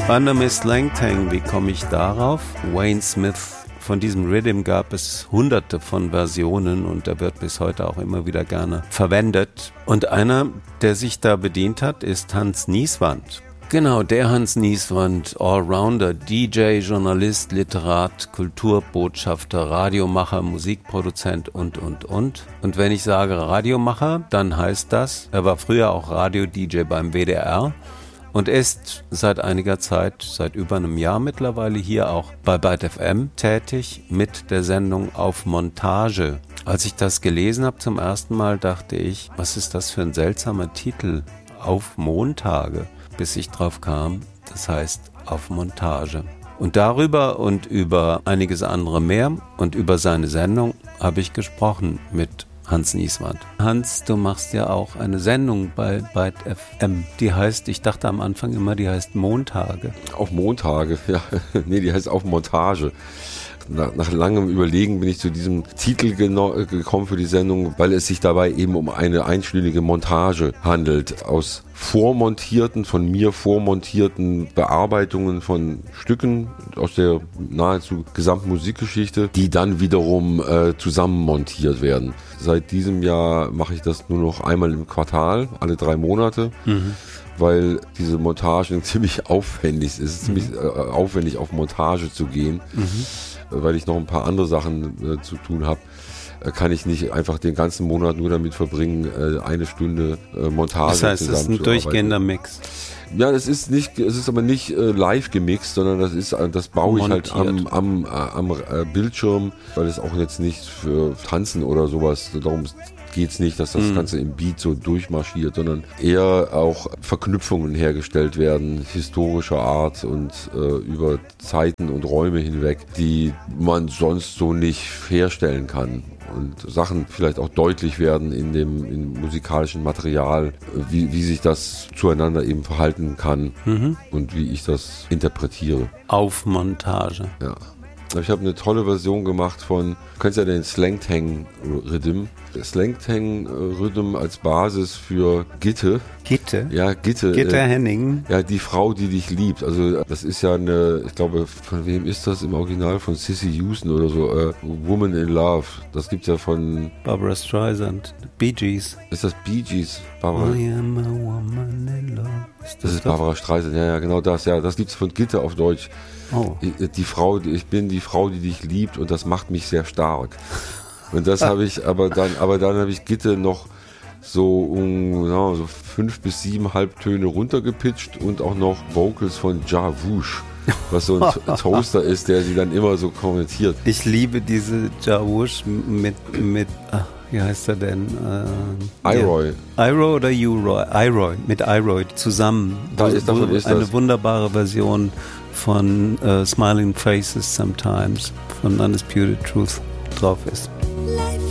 Under Miss Langtang, wie komme ich darauf? Wayne Smith, von diesem Rhythm gab es hunderte von Versionen und der wird bis heute auch immer wieder gerne verwendet. Und einer, der sich da bedient hat, ist Hans Nieswand. Genau, der Hans Nieswand, Allrounder, DJ, Journalist, Literat, Kulturbotschafter, Radiomacher, Musikproduzent und. Und wenn ich sage Radiomacher, dann heißt das, er war früher auch Radio-DJ beim WDR und ist seit einiger Zeit, seit über einem Jahr mittlerweile hier auch bei Byte FM tätig mit der Sendung Auf Montage. Als ich das gelesen habe zum ersten Mal, dachte ich, was ist das für ein seltsamer Titel? Auf Montage. Bis ich drauf kam, das heißt Auf Montage. Und darüber und über einiges andere mehr und über seine Sendung habe ich gesprochen mit Hans Nieswand. Hans, du machst ja auch eine Sendung bei Byte FM, die heißt, ich dachte am Anfang immer, die heißt Montage. Auf Montage, ja. Nee, die heißt Auf Montage. Nach langem Überlegen bin ich zu diesem Titel gekommen für die Sendung, weil es sich dabei eben um eine einstündige Montage handelt aus von mir vormontierten Bearbeitungen von Stücken aus der nahezu gesamten Musikgeschichte, die dann wiederum zusammenmontiert werden. Seit diesem Jahr mache ich das nur noch einmal im Quartal, alle 3 Monate. Weil diese Montagen ziemlich aufwendig ist. Es ist ziemlich aufwendig, auf Montage zu gehen. Weil ich noch ein paar andere Sachen zu tun habe, kann ich nicht einfach den ganzen Monat nur damit verbringen, eine Stunde Montage zusammenzuarbeiten. Das heißt, es ist ein durchgehender Mix. Ja, es ist aber nicht live gemixt, sondern das baue ich halt am Bildschirm, weil es auch jetzt nicht für Tanzen oder sowas, darum geht's nicht, dass das Ganze im Beat so durchmarschiert, sondern eher auch Verknüpfungen hergestellt werden, historischer Art und über Zeiten und Räume hinweg, die man sonst so nicht herstellen kann. Und Sachen vielleicht auch deutlich werden im musikalischen Material, wie sich das zueinander eben verhalten kann und wie ich das interpretiere. Auf Montage. Ja. Ich habe eine tolle Version gemacht du kennst ja den Slangtang Rhythm. Slangtang Rhythm als Basis für Gitte. Gitte? Ja, Gitte. Gitte Henning. Ja, die Frau, die dich liebt. Also das ist ja ich glaube, von wem ist das im Original? Von Cissy Houston oder so. Woman in Love. Das gibt's ja von Barbra Streisand. Bee Gees. Ist das Bee Gees? Barbara? I am a woman in love. Das ist Barbra Streisand. Ja, genau das. Ja, das gibt's von Gitte auf Deutsch. Oh. Ich bin die Frau, die dich liebt und das macht mich sehr stark. Und das habe ich, aber dann habe ich Gitte noch so 5 bis 7 Halbtöne runtergepitcht und auch noch Vocals von Ja Woosh, was so ein Toaster ist, der sie dann immer so kommentiert. Ich liebe diese Ja Woosh mit wie heißt er denn? Iroy. Iroy oder U-Roy? Iroy, mit Iroy zusammen. Eine wunderbare Version von Smiling Faces Sometimes von Undisputed Truth drauf ist. Life